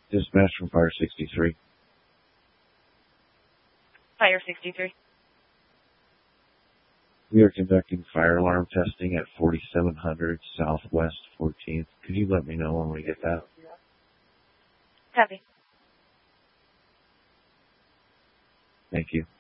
Dispatch from Fire 63. Fire 63. We are conducting fire alarm testing at 4700 Southwest 14th. Could you let me know when we get that? Copy. Thank you.